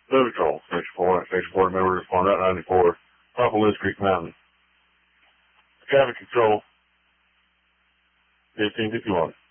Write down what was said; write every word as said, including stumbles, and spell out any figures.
Road Patrol, Station four, Station four, member respond Route ninety-four, top of Liz Creek Mountain. Traffic control, fifteen fifty-one.